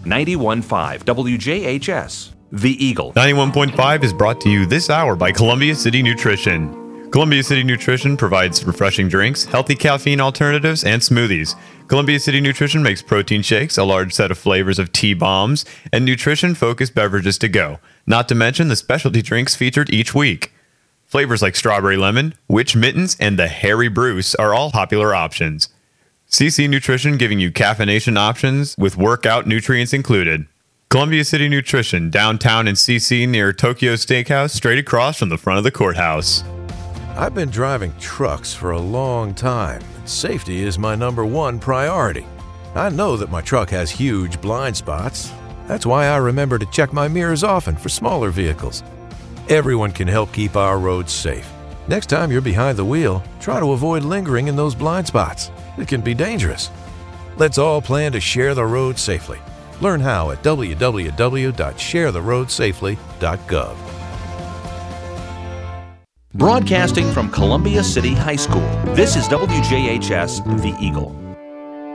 91.5 WJHS, The Eagle. 91.5 is brought to you this hour by Columbia City Nutrition. Columbia City Nutrition provides refreshing drinks, healthy caffeine alternatives, and smoothies. Columbia City Nutrition makes protein shakes, a large set of flavors of tea bombs, and nutrition-focused beverages to go, not to mention the specialty drinks featured each week. Flavors like strawberry lemon, witch mittens, and the Harry Bruce are all popular options. CC Nutrition giving you caffeination options with workout nutrients included. Columbia City Nutrition, downtown in CC near Tokyo Steakhouse, straight across from the front of the courthouse. I've been driving trucks for a long time. Safety is my number one priority. I know that my truck has huge blind spots. That's why I remember to check my mirrors often for smaller vehicles. Everyone can help keep our roads safe. Next time you're behind the wheel, try to avoid lingering in those blind spots. It can be dangerous. Let's all plan to share the road safely. Learn how at www.sharetheroadsafely.gov. Broadcasting from Columbia City High School, this is WJHS, The Eagle.